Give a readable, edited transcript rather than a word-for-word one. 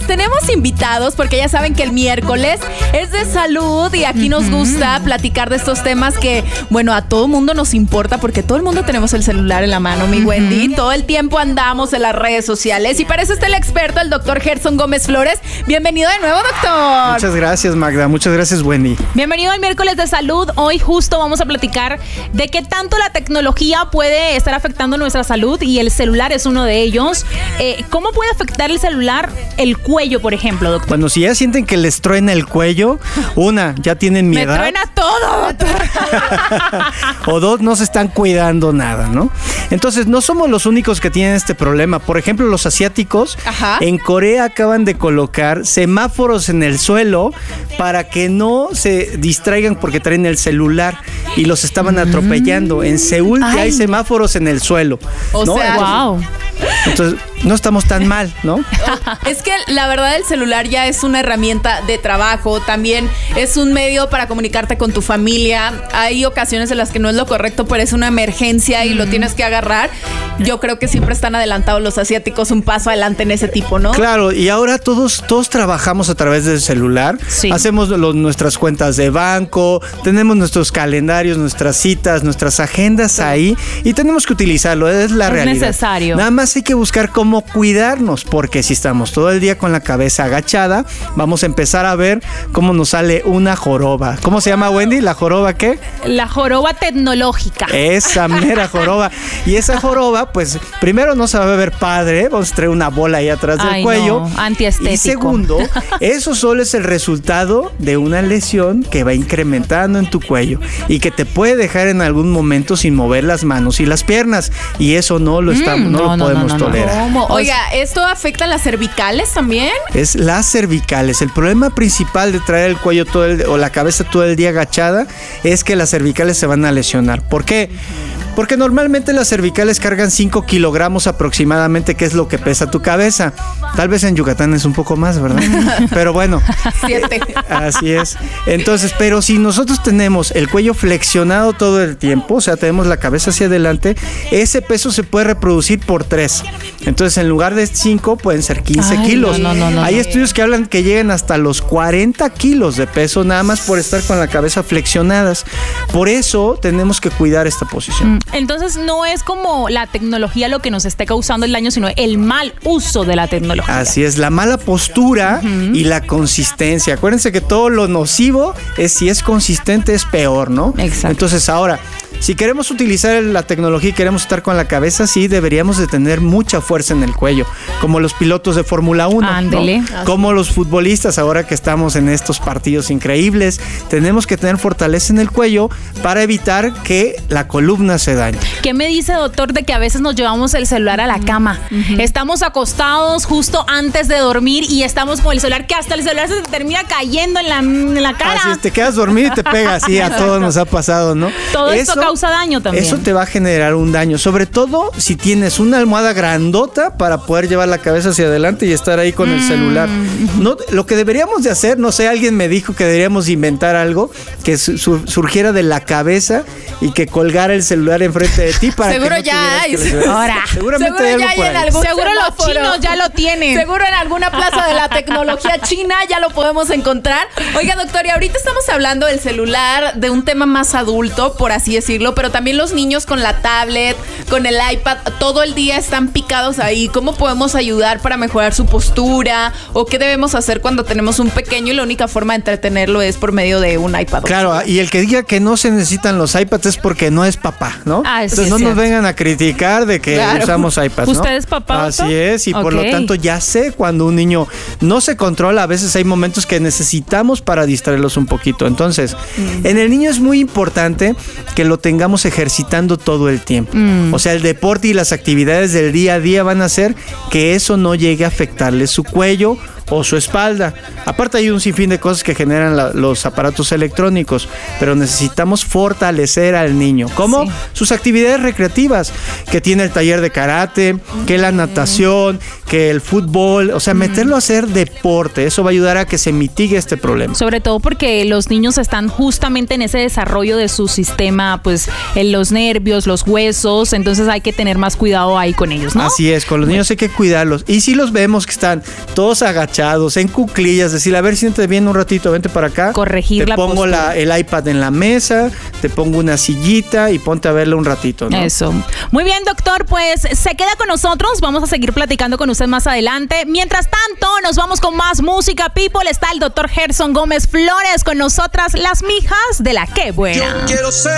tenemos invitados porque ya saben que el miércoles es de salud y aquí nos gusta platicar de estos temas que, bueno, a todo mundo nos importa porque todo el mundo tenemos el celular en la mano, mi Wendy. Todo el tiempo andamos en las redes sociales y para eso está el experto, el doctor Gerson Gómez Flores. Bienvenido de nuevo, doctor. Muchas gracias, Magda. Muchas gracias, Wendy. Bienvenido al miércoles de salud. Hoy justo vamos a platicar de qué tanto la tecnología puede estar afectando nuestra salud y el celular es uno de ellos. ¿Cómo puede afectar el celular el cuello, por ejemplo, doctor? Bueno, si ya sienten que les truena el cuello, ya tienen mi edad. Me truena todo, doctor. O dos, no se están cuidando nada, ¿no? Entonces, no somos los únicos que tienen este problema. Por ejemplo, los asiáticos, en Corea acaban de colocar semáforos en el suelo para que no se distraigan porque traen el celular y los estaban atropellando. En Seúl ya hay semáforos en el suelo, ¿no? O sea, wow. Entonces, no estamos tan mal, ¿no? Es que la verdad el celular ya es una herramienta de trabajo, también es un medio para comunicarte con tu familia. Hay ocasiones en las que no es lo correcto, pero es una emergencia y lo tienes que agarrar. Yo creo que siempre están adelantados los asiáticos un paso adelante en ese tipo, ¿no? Claro, y ahora todos trabajamos a través del celular. Sí. Hacemos nuestras cuentas de banco, tenemos nuestros calendarios, nuestras citas, nuestras agendas ahí y tenemos que utilizarlo, es la realidad. Es necesario. Nada más hay que buscar cómo cuidarnos, porque si estamos todo el día con la cabeza agachada, vamos a empezar a ver cómo nos sale una joroba. ¿Cómo se llama, Wendy? ¿La joroba qué? La joroba tecnológica. Esa mera joroba. Y esa joroba, pues, primero no se va a ver padre, vamos a traer una bola ahí atrás del cuello. No, antiestético. Y segundo, eso solo es el resultado de una lesión que va incrementando en tu cuello y que te puede dejar en algún momento sin mover las manos y las piernas. Y eso no lo podemos tolerar. ¿Cómo? Oiga, ¿esto afecta a las cervicales también? Es las cervicales. El problema principal de traer el cuello o la cabeza todo el día agachada es que las cervicales se van a lesionar. ¿Por qué? Porque normalmente las cervicales cargan 5 kilogramos aproximadamente, que es lo que pesa tu cabeza. Tal vez en Yucatán es un poco más, ¿verdad? Pero bueno. 7. Así es. Entonces, pero si nosotros tenemos el cuello flexionado todo el tiempo, o sea, tenemos la cabeza hacia adelante, ese peso se puede reproducir por 3. Entonces, en lugar de 5, pueden ser 15 kilos. Hay estudios que hablan que llegan hasta los 40 kilos de peso nada más por estar con la cabeza flexionadas. Por eso tenemos que cuidar esta posición. Entonces no es como la tecnología lo que nos esté causando el daño, sino el mal uso de la tecnología. Así es, la mala postura y la consistencia. Acuérdense que todo lo nocivo si es consistente es peor, ¿no? Exacto. Entonces ahora, si queremos utilizar la tecnología y queremos estar con la cabeza, sí deberíamos de tener mucha fuerza en el cuello, como los pilotos de Fórmula 1. Ándele. ¿No? Como los futbolistas, ahora que estamos en estos partidos increíbles, tenemos que tener fortaleza en el cuello para evitar que la columna se dañe. ¿Qué me dice, doctor, de que a veces nos llevamos el celular a la cama? Estamos acostados justo antes de dormir y estamos con el celular, que hasta el celular se te termina cayendo en la cara. Así es, te quedas dormido y te pegas, sí, a todos nos ha pasado, ¿no? Todo esto causa daño también. Eso te va a generar un daño, sobre todo si tienes una almohada grandota para poder llevar la cabeza hacia adelante y estar ahí con el celular. No, lo que deberíamos de hacer, no sé, alguien me dijo que deberíamos inventar algo que surgiera de la cabeza y que colgara el celular enfrente de ti para seguro que no ya hay. Ahora. Seguramente hay algo por ahí. Seguro los chinos ya lo tienen. Seguro en alguna plaza de la tecnología china ya lo podemos encontrar. Oiga, doctor, y ahorita estamos hablando del celular, de un tema más adulto, por así decirlo, pero también los niños con la tablet, con el iPad, todo el día están picados ahí. ¿Cómo podemos ayudar para mejorar su postura? ¿O qué debemos hacer cuando tenemos un pequeño y la única forma de entretenerlo es por medio de un iPad? Claro, y el que diga que no se necesitan los iPads es porque no es papá, ¿no? Entonces no nos vengan a criticar de que usamos iPads, ¿no? ¿Usted es papá? Así es, y por lo tanto ya sé cuando un niño no se controla, a veces hay momentos que necesitamos para distraerlos un poquito. Entonces, en el niño es muy importante que lo tengamos ejercitando todo el tiempo. O sea, el deporte y las actividades del día a día van a hacer que eso no llegue a afectarle su cuello o su espalda. Aparte hay un sinfín de cosas que generan los aparatos electrónicos, pero necesitamos fortalecer al niño. ¿Cómo? Sí. Sus actividades recreativas, que tiene el taller de karate, que la natación, que el fútbol, o sea, meterlo a hacer deporte, eso va a ayudar a que se mitigue este problema. Sobre todo porque los niños están justamente en ese desarrollo de su sistema, pues en los nervios, los huesos, entonces hay que tener más cuidado ahí con ellos, ¿no? Así es, con los niños hay que cuidarlos. Y si los vemos que están todos agachados agachados, en cuclillas, decir, a ver, siéntate bien un ratito, vente para acá. Corregir te la pongo postura. el iPad en la mesa, te pongo una sillita y ponte a verle un ratito, ¿no? Eso. Muy bien, doctor, pues se queda con nosotros. Vamos a seguir platicando con usted más adelante. Mientras tanto, nos vamos con más música, people. Está el doctor Gerson Gómez Flores con nosotras, las mijas de la Qué Buena. Yo quiero ser